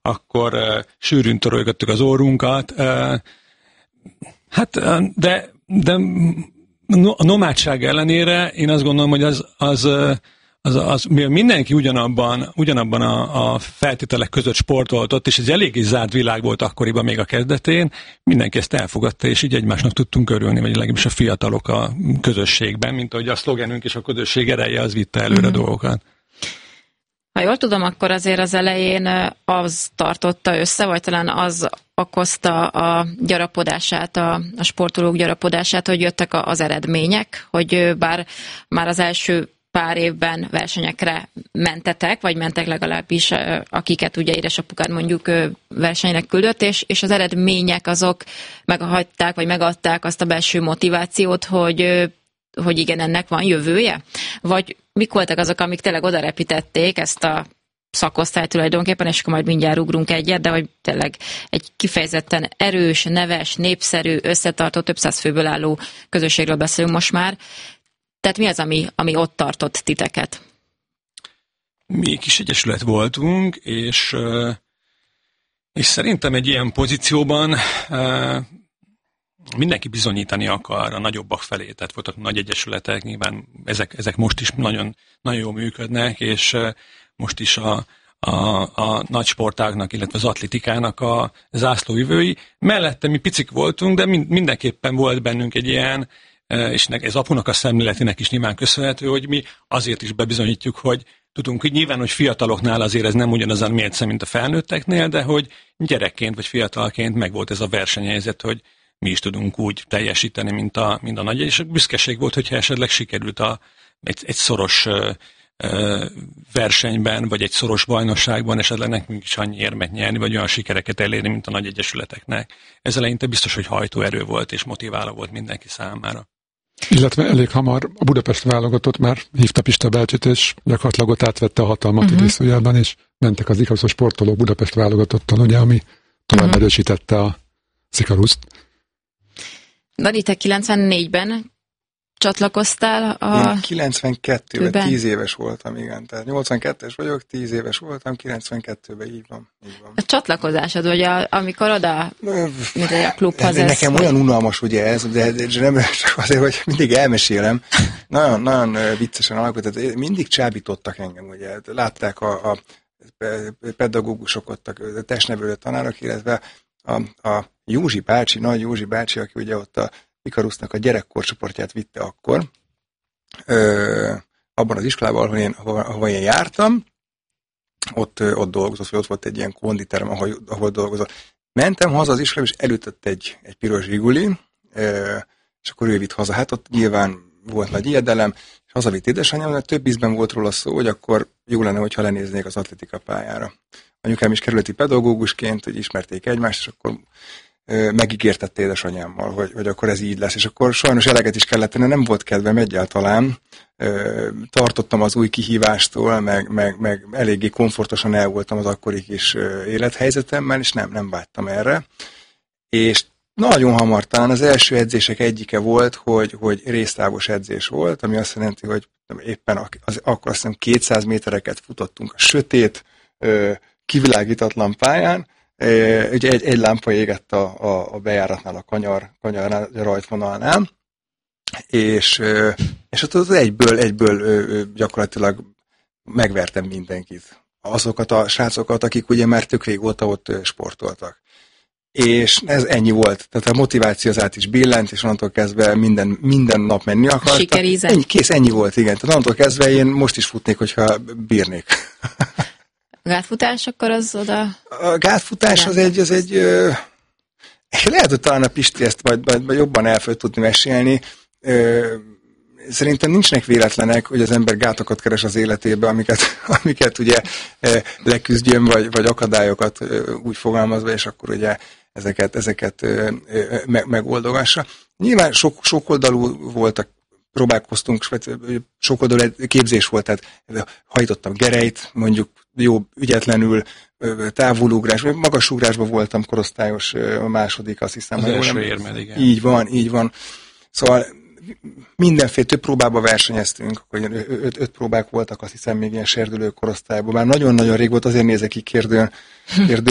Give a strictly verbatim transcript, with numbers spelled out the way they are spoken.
akkor uh, sűrűn torolgattuk az orrunkat. Uh, hát, uh, de, de a nomádság ellenére én azt gondolom, hogy az, az, az, az mivel mindenki ugyanabban, ugyanabban a, a feltételek között sportolt ott, és ez eléggé zárt világ volt akkoriban még a kezdetén, mindenki ezt elfogadta, és így egymásnak tudtunk örülni, vagy legalábbis a fiatalok a közösségben, mint ahogy a szlogenünk és a közösség ereje az vitte előre mm-hmm. dolgokat. Ha jól tudom, akkor azért az elején az tartotta össze, vagy talán az okozta a gyarapodását, a, a sportolók gyarapodását, hogy jöttek az eredmények, hogy bár már az első pár évben versenyekre mentetek, vagy mentek legalábbis, akiket ugye édesapukát mondjuk versenynek küldött, és, és az eredmények azok meghagyták, vagy megadták azt a belső motivációt, hogy hogy igen, ennek van jövője? Vagy mik voltak azok, amik tényleg odarepítették ezt a szakosztályt tulajdonképpen, és akkor majd mindjárt ugrunk egyet, de hogy tényleg egy kifejezetten erős, neves, népszerű, összetartó, több száz főből álló közösségről beszélünk most már. Tehát mi az, ami, ami ott tartott titeket? Mi kis egyesület voltunk, és, és szerintem egy ilyen pozícióban mindenki bizonyítani akar a nagyobbak felé, tehát voltak nagy egyesületek, nyilván ezek, ezek most is nagyon, nagyon jól működnek, és most is a, a, a nagy sportágnak, illetve az atlétikának a zászlóvivői. Mellette mi picik voltunk, de mindenképpen volt bennünk egy ilyen, és ez apunak a szemléletének is nyilván köszönhető, hogy mi azért is bebizonyítjuk, hogy tudunk, hogy nyilván, hogy fiataloknál azért ez nem ugyanaz a mérce, mint a felnőtteknél, de hogy gyerekként vagy fiatalként megvolt ez a versenyhelyzet, hogy mi is tudunk úgy teljesíteni, mint a, mint a nagy, és büszkeség volt, hogyha esetleg sikerült a, egy, egy szoros ö, ö, versenyben, vagy egy szoros bajnokságban esetleg nekünk is annyi érmet nyerni, vagy olyan sikereket elérni, mint a nagy egyesületeknek. Ez eleinte biztos, hogy hajtóerő volt, és motiváló volt mindenki számára. Illetve elég hamar a Budapest válogatott már hívta Pista bácsit, és gyakorlatilag ott átvette a hatalmat uh-huh. idézőjelben, és mentek az igazos sportolók Budapest válogatottan, ugye, ami tovább uh-huh. erősítette a Szikaruszt. Dani, te kilencvennégyben csatlakoztál a... Én kilencvenkettőben tíz éves voltam, igen. Tehát nyolcvankettes vagyok, tíz éves voltam, kilencvenkettőben így van. Így van. A csatlakozásod, vagy a, amikor oda, mint a klubhoz ez... Nekem olyan unalmas ugye ez, de, de nem csak azért, hogy mindig elmesélem. Nagyon, nagyon viccesen alakult, tehát mindig csábítottak engem, ugye. Látták a, a pedagógusok ott, a testnevelő tanárok, illetve a, a Józsi bácsi, nagy Józsi bácsi, aki ugye ott a Ikarusznak a gyerekkorcsoportját vitte akkor, ö, abban az iskolában, ahol én, ahol, ahol én jártam, ott, ott dolgozott, vagy ott volt egy ilyen konditerem, ahol, ahol dolgozott. Mentem haza az iskolába, és elütött egy, egy piros Zsiguli, ö, és akkor ő vitt haza. Hát ott nyilván volt nagy ijedelem, és hazavitt édesanyám, mert több ízben volt róla szó, hogy akkor jó lenne, hogyha lenéznék az atlétika pályára. Anyukám is kerületi pedagógusként, hogy ismerték egymást, és akkor ö, megígértette édesanyámmal, hogy, hogy akkor ez így lesz. És akkor sajnos eleget is kellett tenni, nem volt kedvem egyáltalán. Ö, tartottam az új kihívástól, meg, meg, meg eléggé komfortosan el voltam az akkori kis ö, élethelyzetemmel, és nem, nem vágytam erre. És nagyon hamar, talán az első edzések egyike volt, hogy, hogy résztávos edzés volt, ami azt jelenti, hogy éppen az, akkor azt hiszem kétszáz métereket futottunk a sötét, ö, kivilágítatlan pályán, ugye egy, egy lámpa égett a, a, a bejáratnál, a kanyar, kanyarnál, a rajtvonalnál, és, és ott az egyből, egyből gyakorlatilag megvertem mindenkit. Azokat a srácokat, akik ugye már tök régóta ott sportoltak. És ez ennyi volt. Tehát a motiváció az át is billent, és onnantól kezdve minden, minden nap menni akartam. Ennyi, kész, ennyi volt, igen. Tehát onnantól kezdve én most is futnék, hogyha bírnék. Gátfutás, akkor az oda... A gátfutás az egy, az egy ö, lehet, hogy talán a Pisti ezt majd, majd, majd jobban el fog tudni mesélni. Ö, szerintem nincsnek véletlenek, hogy az ember gátokat keres az életébe, amiket, amiket ugye leküzdjön, vagy, vagy akadályokat úgy fogalmazva, és akkor ugye ezeket, ezeket meg, megoldogassa. Nyilván sok, sokoldalú voltak, próbálkoztunk, sokoldalú képzés volt, tehát hajtottam gerejt, mondjuk jó, ügyetlenül, távolugrás, magasugrásban voltam korosztályos, a második, azt hiszem. Az első érmed, igen. Így van, így van. Szóval mindenféle több próbába versenyeztünk, akkor öt, öt próbák voltak, azt hiszem még ilyen serdülő korosztályban. Már nagyon-nagyon rég volt, azért nézek ki kérdőn, kérdőn